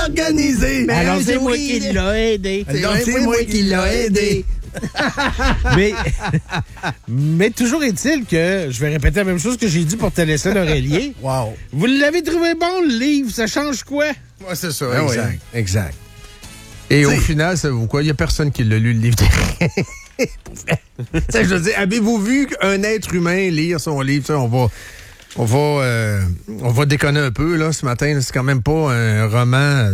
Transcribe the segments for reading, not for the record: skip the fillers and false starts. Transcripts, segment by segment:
organisé. Alors, c'est moi qui l'ai aidé. Donc, c'est moi qui l'ai aidé. mais toujours est-il que je vais répéter la même chose que j'ai dit pour Télésphone Oreiller. Wow. Vous l'avez trouvé bon, le livre? Ça change quoi? Ouais, c'est ça, Ah exact. oui. Exact. Et au final, savez-vous quoi? Il n'y a personne qui l'a lu, le livre d'Éric. Je veux dire, avez-vous vu qu'un être humain lire son livre? Ça, on va déconner un peu, là, ce matin. Là, c'est quand même pas un roman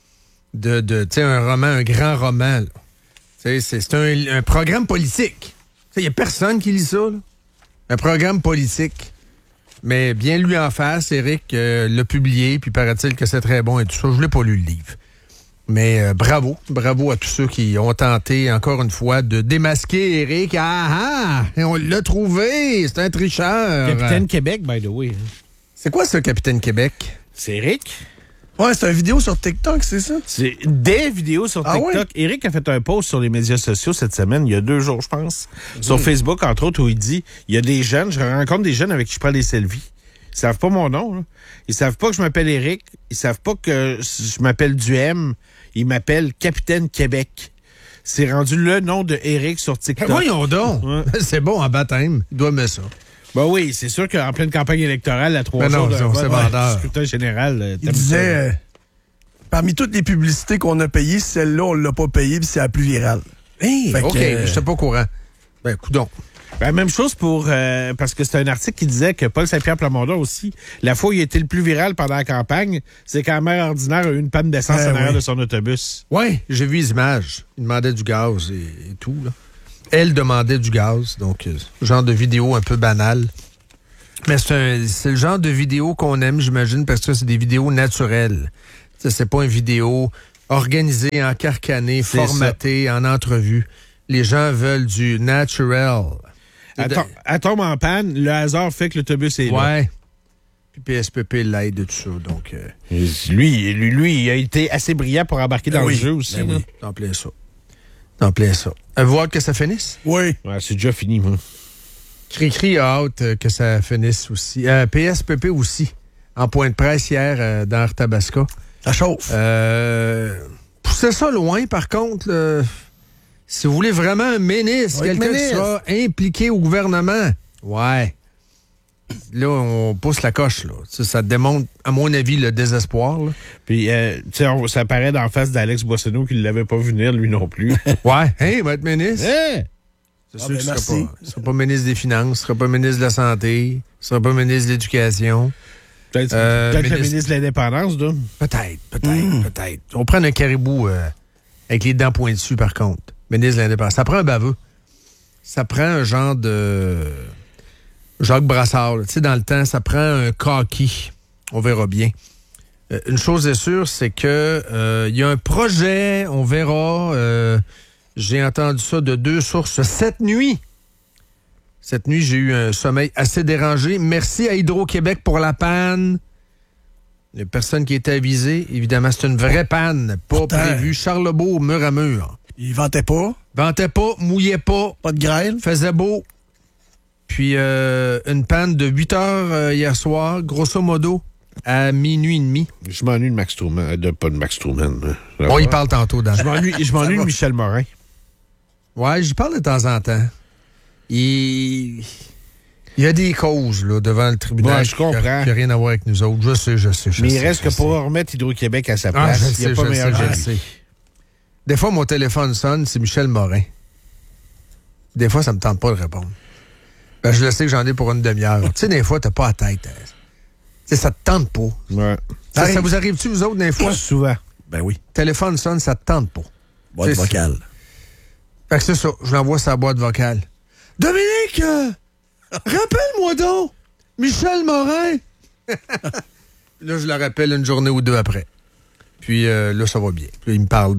tu sais, un grand roman, là. C'est un programme politique. Il n'y a personne qui lit ça, là. Un programme politique. Mais bien lui en face, Éric l'a publié, puis paraît-il que c'est très bon et tout ça. Je ne l'ai pas lu, le livre. Mais bravo à tous ceux qui ont tenté, encore une fois, de démasquer Éric. Et on l'a trouvé! C'est un tricheur! Capitaine Québec, by the way. C'est quoi ça, Capitaine Québec? C'est Éric. Ouais, c'est une vidéo sur TikTok, c'est ça? C'est des vidéos sur TikTok. ouais? Éric a fait un post sur les médias sociaux cette semaine, il y a 2 jours, je pense. Sur Facebook, entre autres, où il dit, il y a des jeunes, je rencontre des jeunes avec qui je prends des selfies. Ils savent pas mon nom, là. Ils savent pas que je m'appelle Éric. Ils savent pas que je m'appelle Duhem. Ils m'appellent Capitaine Québec. C'est rendu le nom de Éric sur TikTok. Voyons donc! Ouais. C'est bon, en baptême. Il doit mettre ça. Ben oui, c'est sûr qu'en pleine campagne électorale, à 3 Ben non, jours d'un vote, c'est vendeur. du scrutin général, Il t'aimes disait, parmi toutes les publicités qu'on a payées, celle-là, on l'a pas payée, puis c'est la plus virale. Hey, Fait que, OK, je n'étais pas au courant. Ben, coudonc. Ben, même chose pour... parce que c'est un article qui disait que Paul Saint-Pierre Plamondon aussi, la fois où il a été le plus viral pendant la campagne, c'est quand la mère ordinaire a eu une panne d'essence en arrière de son autobus. Oui, j'ai vu les images. Il demandait du gaz et tout, là. Elle demandait du gaz, donc genre de vidéo un peu banale. Mais c'est le genre de vidéo qu'on aime, j'imagine, parce que c'est des vidéos naturelles. T'sais, c'est pas une vidéo organisée, encarcanée, formatée, en entrevue. Les gens veulent du natural. Elle tombe en panne, le hasard fait que l'autobus est là. Ouais. Puis PSPP l'aide de tout ça, donc... Lui, il a été assez brillant pour embarquer dans le jeu aussi. Ben oui, t'en plais ça. T'en plais ça. Avez-vous hâte que ça finisse? Oui. Ouais, c'est déjà fini, moi. Cricri a hâte que ça finisse aussi. PSPP aussi, en point de presse hier dans Arthabasca. Ça chauffe. Poussez ça loin, par contre. Si vous voulez vraiment un ministre, quelqu'un qui sera impliqué au gouvernement, ouais. Là, on pousse la coche, là. Ça démontre, à mon avis, le désespoir, là. Puis, tu sais, ça apparaît dans la face d'Alex Boissonneau qui ne l'avait pas vu venir, lui non plus. Ouais. Hey, il va être ministre. Hey! C'est sûr qu'il ne sera pas ministre des Finances, il ne sera pas ministre de la Santé, il ne sera pas ministre de l'Éducation. Peut-être le ministre de l'Indépendance, là. Peut-être. On prend un caribou avec les dents pointues, par contre. Ministre de l'Indépendance. Ça prend un baveux. Ça prend un genre de... Jacques Brassard. Tu sais, dans le temps, ça prend un kaki. On verra bien. Une chose est sûre, c'est que il y a un projet, on verra... j'ai entendu ça de 2 sources cette nuit. Cette nuit, j'ai eu un sommeil assez dérangé. Merci à Hydro-Québec pour la panne. Il n'y a personne qui était avisé. Évidemment, c'est une vraie panne, pas prévue. Charlebourg, mur à mur. Il ventait pas. Ventait pas, mouillait pas. Pas de grêle. Faisait beau. Puis une panne de 8 heures hier soir, grosso modo, à minuit et demi. Je m'ennuie de Max Truman. Pas de Max Truman. On y parle tantôt. Je m'ennuie de Michel Morin. Ouais, j'y parle de temps en temps. Il y a des causes là, devant le tribunal. Ouais, je comprends. Qui n'a rien à voir avec nous autres. Je sais. Mais il reste que pour remettre Hydro-Québec à sa place, il n'y a pas meilleur que lui. Des fois, mon téléphone sonne, c'est Michel Morin. Des fois, ça me tente pas de répondre. Ben, je le sais que j'en ai pour une demi-heure. Tu sais, des fois, t'as pas la tête. Ça te tente pas. Ouais. Ça vous arrive-tu, vous autres, des fois? Souvent. Ben oui. Téléphone sonne, ça te tente pas. Boîte vocale. Fait que c'est ça. Je l'envoie sa boîte vocale. Dominique! Rappelle-moi donc! Michel Morin! Là, je le rappelle une journée ou 2 après. Puis là, ça va bien. Puis, il me parle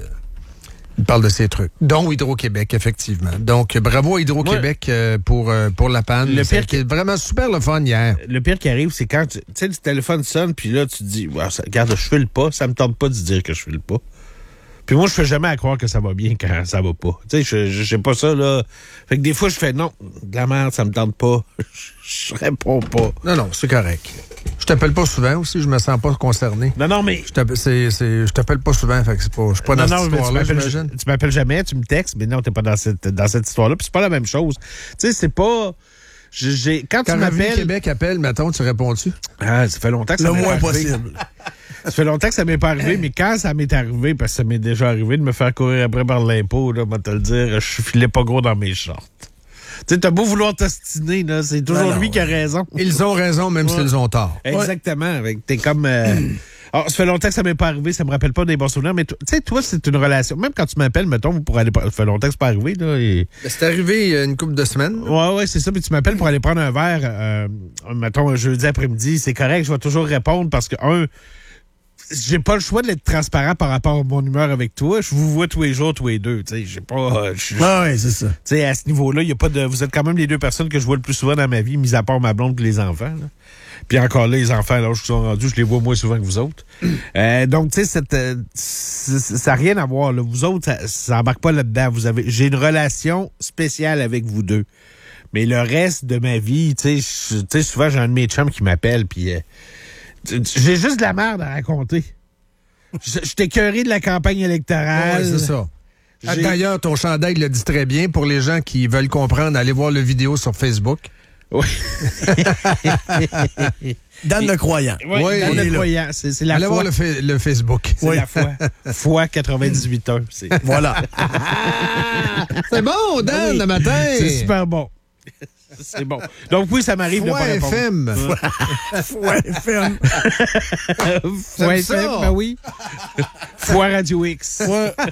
il parle de ces trucs. Dont Hydro-Québec, effectivement. Donc, bravo à Hydro-Québec pour la panne. Le pire qui est vraiment super le fun hier. Le pire qui arrive, c'est quand tu sais, le téléphone sonne, puis là, tu te dis, regarde, je file pas, ça me tente pas de dire que je file pas. Puis moi, je fais jamais à croire que ça va bien quand ça va pas. Tu sais, je sais pas ça, là. Fait que des fois, je fais non, de la merde, ça me tente pas. Je réponds pas. Non, c'est correct. Je t'appelle pas souvent aussi, je me sens pas concerné. Non, mais... Je t'appelle pas souvent, fait que je suis pas dans cette histoire-là, j'imagine. Tu m'appelles jamais, tu me textes, mais non, t'es pas dans cette histoire-là. Puis c'est pas la même chose. Tu sais, c'est pas... Quand tu m'appelles... Québec appelle, mettons, tu réponds-tu? Ah, ça fait longtemps que ça Le m'est moins arrivé. possible. Ça fait longtemps que ça m'est pas arrivé, mais quand ça m'est arrivé, parce que ça m'est déjà arrivé de me faire courir après par l'impôt, là, moi te le dire, je filais pas gros dans mes shorts. Tu sais, t'as beau vouloir t'ostiner, là, c'est toujours lui qui a raison. Ils ont raison, même s'ils ont tort. Exactement. T'es comme... Alors, ça fait longtemps que ça m'est pas arrivé, ça me rappelle pas des bons souvenirs, mais tu sais, toi, c'est une relation. Même quand tu m'appelles, mettons, pour aller... Ça fait longtemps que c'est pas arrivé, là. C'est arrivé une couple de semaines. Ouais, c'est ça. Puis tu m'appelles pour aller prendre un verre, mettons, un jeudi après-midi. C'est correct, je vais toujours répondre parce que, j'ai pas le choix d'être transparent par rapport à mon humeur avec toi. Je vous vois tous les jours, tous les deux. Tu sais, j'ai pas... Ouais, c'est ça. Tu sais, à ce niveau-là, il y a pas de... Vous êtes quand même les deux personnes que je vois le plus souvent dans ma vie, mis à part ma blonde et les enfants, là. Puis encore là, les enfants, là, je suis rendu, je les vois moins souvent que vous autres. Donc, tu sais, ça n'a rien à voir, là. Vous autres, ça embarque pas là-dedans. J'ai une relation spéciale avec vous deux. Mais le reste de ma vie, tu sais, souvent, j'ai un de mes chums qui m'appelle, puis j'ai juste de la merde à raconter. Je t'ai écœuré de la campagne électorale. Ouais, c'est ça. D'ailleurs, ton chandail le dit très bien. Pour les gens qui veulent comprendre, allez voir le vidéo sur Facebook. Oui. Dan le croyant. Oui, Dan le croyant. C'est la allez foi. voir le Facebook. C'est la foi. Foi 98.1. Voilà. C'est bon, Dan, le matin. C'est super bon. C'est bon. Donc oui, ça m'arrive de pas répondre. FM. Foi FM. Foi FM, ben oui. Foi Radio X.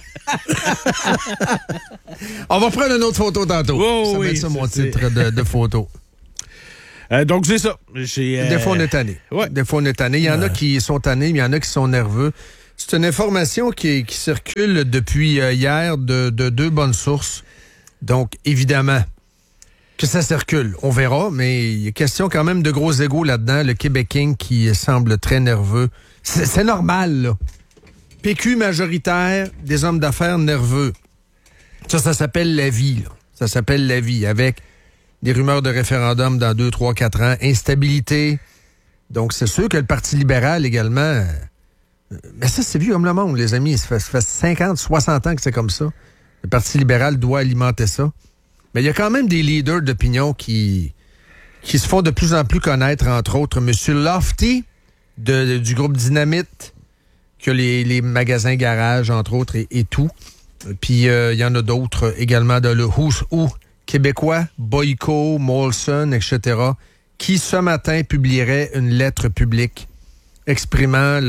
On va prendre une autre photo tantôt. Oh, ça va oui, être ça mon titre de photo. Donc c'est ça. Des fois, on est tanné. Ouais. Des fois, on est tanné. Il y en a qui sont tannés, mais il y en a qui sont nerveux. C'est une information qui circule depuis hier de deux bonnes sources. Donc, évidemment, que ça circule. On verra, mais il y a question quand même de gros égos là-dedans. Le Québec King qui semble très nerveux. C'est normal, là. PQ majoritaire, des hommes d'affaires nerveux. Ça s'appelle la vie, là. Ça s'appelle la vie, avec des rumeurs de référendum dans 2, 3, 4 ans, instabilité. Donc, c'est sûr que le Parti libéral également... mais ça, c'est vieux comme le monde, les amis. Ça fait 50, 60 ans que c'est comme ça. Le Parti libéral doit alimenter ça. Mais il y a quand même des leaders d'opinion qui se font de plus en plus connaître, entre autres M. Lofty du groupe Dynamite, qui a les magasins garage, entre autres, et tout. Puis il y en a d'autres également dans le Who's Who québécois, Boyko, Molson, etc., qui ce matin publieraient une lettre publique exprimant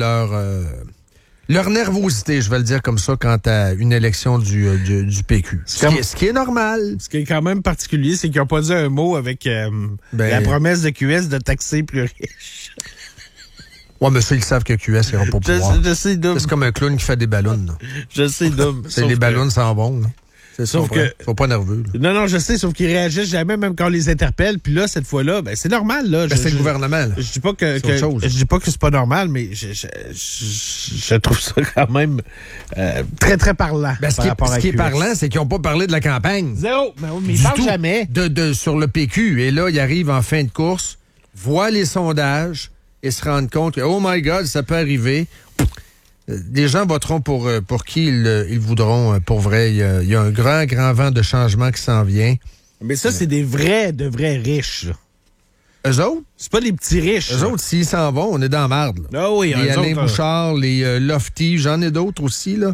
leur nervosité, je vais le dire comme ça, quant à une élection du PQ. Ce qui est normal. Ce qui est quand même particulier, c'est qu'ils n'ont pas dit un mot avec la promesse de QS de taxer plus riches. Ouais, mais ça, ils savent que QS n'ira pas pouvoir. Je sais, Dom. C'est comme un clown qui fait des ballons. Là. Je sais, Dom. C'est les ballons sans bon. Là. Sauf que... Faut pas nerveux. Là. Non, je sais, sauf qu'ils réagissent jamais, même quand on les interpelle. Puis là, cette fois-là, ben, c'est normal. Là. C'est le gouvernement. Là. Je dis pas je dis pas que c'est pas normal, mais je trouve ça quand même très, très parlant. Ben, ce qui est parlant, c'est qu'ils n'ont pas parlé de la campagne. Zéro. Mais ils parlent jamais. Sur le PQ. Et là, ils arrivent en fin de course, voient les sondages et se rendent compte que, oh my God, ça peut arriver. Les gens voteront pour qui ils voudront, pour vrai. Il y a un grand, grand vent de changement qui s'en vient. Mais ça, c'est de vrais riches. Là. Eux autres? C'est pas des petits riches. Eux autres, s'ils s'en vont, on est dans la marde. Ah oui, les Alain Bouchard, les Lofty, j'en ai d'autres aussi, là.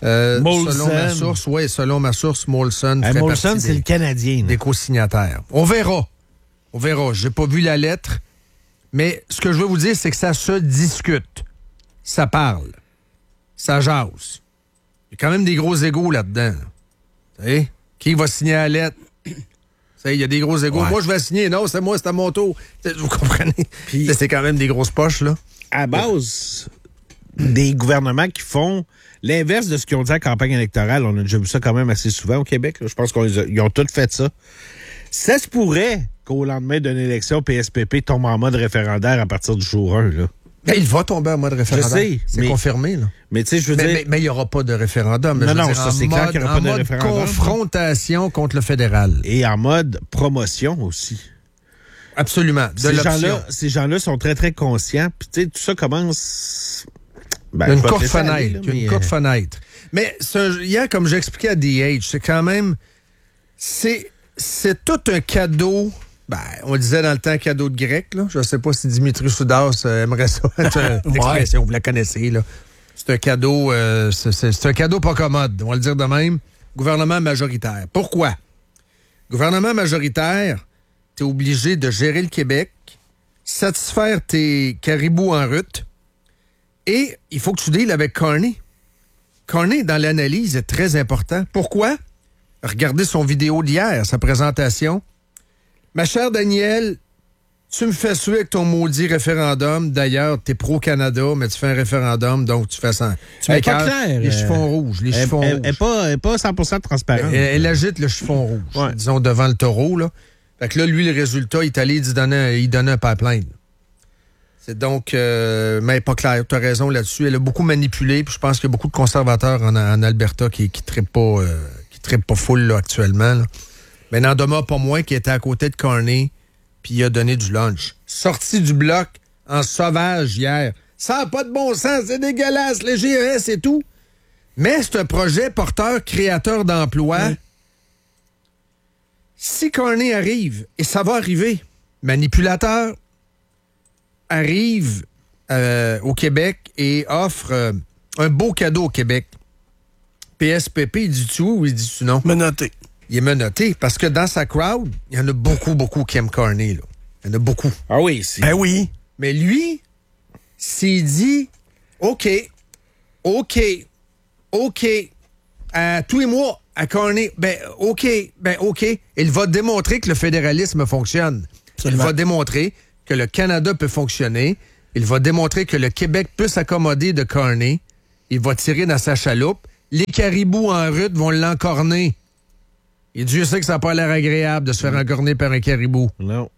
Selon ma source, Molson fait Molson, partie c'est le Canadien. Des co-signataires. On verra. J'ai pas vu la lettre. Mais ce que je veux vous dire, c'est que ça se discute. Ça parle. Ça jase. Il y a quand même des gros égos là-dedans. Là. Qui va signer la lettre? Il y a des gros égos. Ouais. Moi, je vais signer. Non, c'est moi, c'est à mon tour. Vous comprenez? Puis, c'est quand même des grosses poches, là. À base des gouvernements qui font l'inverse de ce qu'ils ont dit à la campagne électorale, on a déjà vu ça quand même assez souvent au Québec. Là. Je pense qu'ils ont tous fait ça. Ça se pourrait qu'au lendemain d'une élection, PSPP tombe en mode référendaire à partir du jour 1, là. Ben, il va tomber en mode référendum. Je sais, c'est confirmé, là. Mais tu sais, je veux dire... Mais il n'y aura pas de référendum. Non, ça, c'est clair qu'il n'y aura pas de référendum. En mode confrontation contre le fédéral. Et en mode promotion aussi. Absolument. Ces gens-là sont très, très conscients. Puis, tu sais, tout ça commence... Ben, il y a une courte fenêtre. Mais hier, comme j'expliquais à DH, c'est quand même... C'est tout un cadeau... Ben, on disait dans le temps cadeau de grec, là. Je ne sais pas si Dimitri Soudas aimerait ça. L'expression, vous la connaissez, là. C'est un cadeau... c'est un cadeau pas commode, on va le dire de même. Gouvernement majoritaire. Pourquoi? Gouvernement majoritaire... t'es obligé de gérer le Québec, satisfaire tes caribous en route, et il faut que tu deals avec Carney. Carney, dans l'analyse, est très important. Pourquoi? Regardez son vidéo d'hier, sa présentation. Ma chère Danielle, tu me fais suer avec ton maudit référendum. D'ailleurs, t'es pro-Canada, mais tu fais un référendum, donc tu fais ça. Tu mets pas clair. Les chiffons rouges. Elle n'est pas 100% transparente. Elle agite le chiffon rouge, disons, devant le taureau, là. Fait que là, lui, le résultat, il est allé il donnait un pipeline. C'est donc, mais pas clair. Tu as raison là-dessus. Elle a beaucoup manipulé. Puis je pense qu'il y a beaucoup de conservateurs en Alberta qui trippent pas full là, actuellement. Là. Mais n'en demeure pas moins qu'il était à côté de Carney puis il a donné du lunch. Sorti du bloc en sauvage hier. Ça n'a pas de bon sens. C'est dégueulasse. Les GES et tout. Mais c'est un projet porteur, créateur d'emplois. Oui. Si Carney arrive, et ça va arriver, manipulateur arrive au Québec et offre un beau cadeau au Québec. PSPP, il dit-tu oui ou il dit-tu non? Menotté. Il est menotté parce que dans sa crowd, il y en a beaucoup qui aiment Carney. Là. Il y en a beaucoup. Ah oui, Ben oui. Mais lui, s'il dit OK, à tous les mois, à Carney, OK. Il va démontrer que le fédéralisme fonctionne. Absolument. Il va démontrer que le Canada peut fonctionner. Il va démontrer que le Québec peut s'accommoder de Carney. Il va tirer dans sa chaloupe. Les caribous en route vont l'encorner. Et Dieu sait que ça n'a pas l'air agréable de se faire encorner par un caribou. Non.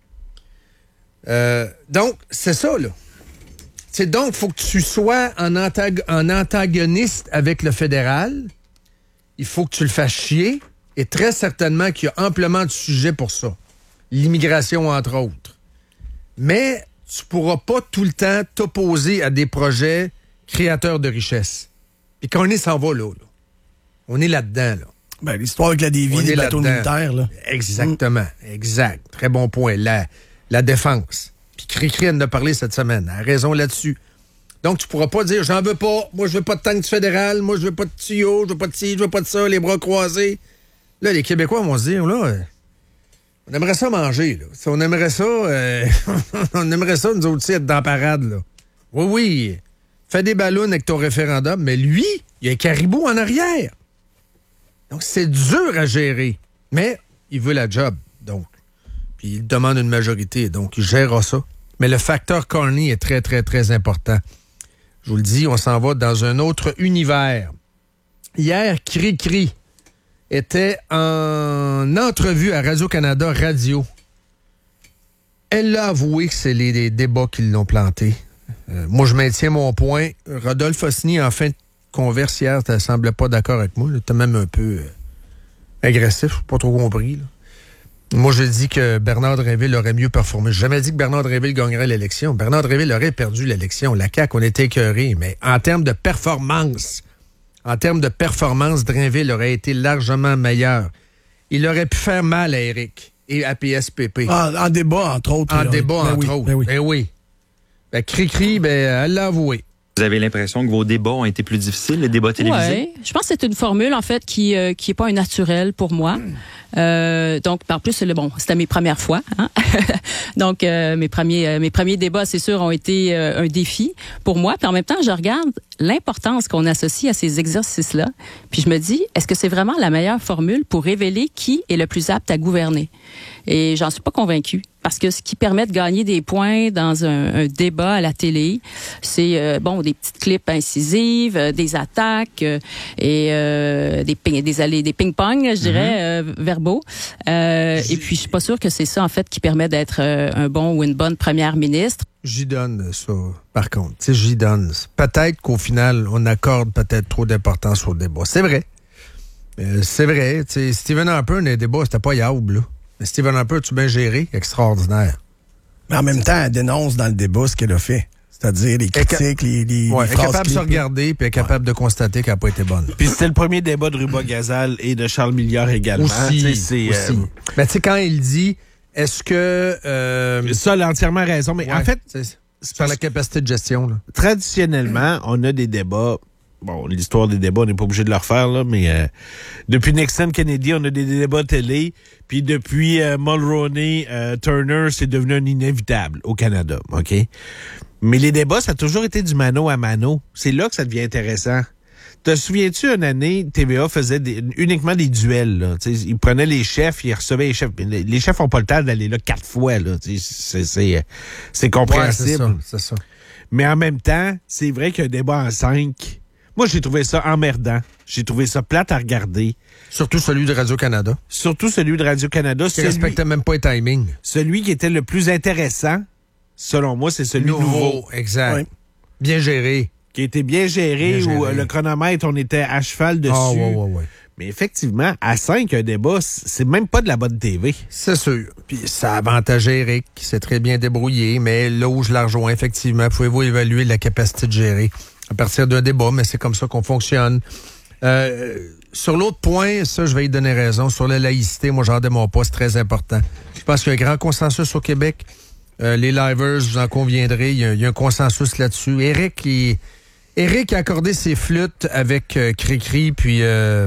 Donc, c'est ça, là. Donc, il faut que tu sois en antagoniste avec le fédéral. Il faut que tu le fasses chier. Et très certainement qu'il y a amplement de sujets pour ça. L'immigration, entre autres. Mais tu ne pourras pas tout le temps t'opposer à des projets créateurs de richesse. Et quand on s'en va là. On est là-dedans, là. Ben, l'histoire avec la dévie des bateaux militaires, là. Exactement. Exact. Très bon point. La défense. Puis Cricri en a parlé cette semaine. Elle a raison là-dessus. Donc, tu pourras pas dire, j'en veux pas. Moi, je veux pas de tank du fédéral. Moi, je veux pas de tuyaux. Je veux pas de ci, je veux pas de ça. Les bras croisés. Là, les Québécois vont se dire, là, on aimerait ça manger, là. On aimerait ça, on aimerait ça, nous autres, être dans la parade, là. Oui. Fais des ballons avec ton référendum. Mais lui, il y a un caribou en arrière. Donc, c'est dur à gérer. Mais il veut la job, donc. Puis il demande une majorité, donc il gérera ça. Mais le facteur Carney est très, très, très important. Je vous le dis, on s'en va dans un autre univers. Hier, Cricri était en entrevue à Radio-Canada Radio. Elle l'a avoué que c'est les débats qui l'ont planté. Moi, je maintiens mon point. Rodolphe Osny, en fin de converse hier, tu ne semblais pas d'accord avec moi. Tu étais même un peu agressif, pas trop compris. Là. Moi, je dis que Bernard Drinville aurait mieux performé. J'ai jamais dit que Bernard Drinville gagnerait l'élection. Bernard Drinville aurait perdu l'élection. La CAQ, on était écœurés. Mais en termes de performance, Drinville aurait été largement meilleur. Il aurait pu faire mal à Éric et à PSPP. En débat, entre autres. Ben oui. Ben, Cricri, elle l'a avoué. Vous avez l'impression que vos débats ont été plus difficiles, les débats télévisés? Oui, je pense que c'est une formule, en fait, qui est pas un naturel pour moi. Donc, par plus, c'était mes premières fois. Hein? Donc, mes premiers débats, c'est sûr, ont été un défi pour moi. Puis en même temps, je regarde l'importance qu'on associe à ces exercices-là. Puis je me dis, est-ce que c'est vraiment la meilleure formule pour révéler qui est le plus apte à gouverner? Et j'en suis pas convaincue. parce que ce qui permet de gagner des points dans un débat à la télé, c'est des petites clips incisives, des attaques et des ping-pong, je dirais, verbaux. Et puis je suis pas sûre que c'est ça en fait qui permet d'être un bon ou une bonne première ministre. J'y donne ça, par contre. Tu sais, j'y donne. Peut-être qu'au final, on accorde peut-être trop d'importance au débat. C'est vrai. C'est vrai. Tu sais, Stephen Harper, dans les débats, c'était pas yaoub, là. Mais Stephen Harper, tu bien géré? Extraordinaire. Mais en même temps, elle dénonce dans le débat ce qu'elle a fait. C'est-à-dire les critiques, les elle est phrases capable de se regarder, puis elle est capable de constater qu'elle n'a pas été bonne. Puis c'était le premier débat de Ruba Gazal et de Charles Milliard également. Aussi. Mais tu sais, quand il dit, est-ce que... ça, elle a entièrement raison. Mais en fait... C'est par la capacité de gestion, là. Traditionnellement, on a des débats... Bon, l'histoire des débats, on n'est pas obligé de le refaire, là, mais depuis Nixon-Kennedy, on a des débats télé, puis depuis Mulroney-Turner, c'est devenu un inévitable au Canada, OK? Mais les débats, ça a toujours été du mano à mano. C'est là que ça devient intéressant. Te souviens-tu, une année, TVA faisait uniquement des duels, là? T'sais, ils prenaient les chefs, ils recevaient les chefs. Les chefs n'ont pas le temps d'aller là 4 fois, là. C'est compréhensible. Ouais, c'est ça. Mais en même temps, c'est vrai qu'un débat en 5... Moi, j'ai trouvé ça emmerdant. J'ai trouvé ça plate à regarder. Surtout celui de Radio-Canada. Qui respectait même pas les timings. Celui qui était le plus intéressant, selon moi, c'est celui nouveau. Exact. Oui. Bien géré. Qui était bien géré, où le chronomètre, on était à cheval dessus. Ah, ouais. Mais effectivement, à 5, un débat, c'est même pas de la bonne TV. C'est sûr. Puis ça a avantagé Eric, qui s'est très bien débrouillé, mais là où je la rejoins, effectivement, pouvez-vous évaluer la capacité de gérer à partir d'un débat, mais c'est comme ça qu'on fonctionne. Sur l'autre point, ça, je vais y donner raison. Sur la laïcité, moi, j'en démords pas, c'est très important. Je pense qu'il y a un grand consensus au Québec. Les livers, vous en conviendrez, il y a un consensus là-dessus. Eric a accordé ses flûtes avec Cricri puis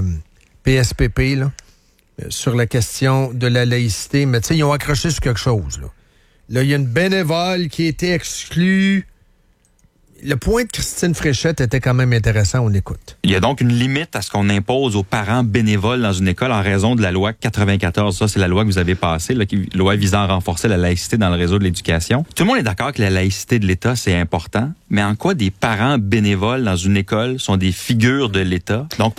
PSPP, là, sur la question de la laïcité. Mais tu sais, ils ont accroché sur quelque chose, là. Là, il y a une bénévole qui a été exclue. Le point de Christine Fréchette était quand même intéressant, on écoute. Il y a donc une limite à ce qu'on impose aux parents bénévoles dans une école en raison de la loi 94. Ça, c'est la loi que vous avez passée, la loi visant à renforcer la laïcité dans le réseau de l'éducation. Tout le monde est d'accord que la laïcité de l'État, c'est important, mais en quoi des parents bénévoles dans une école sont des figures de l'État? Donc,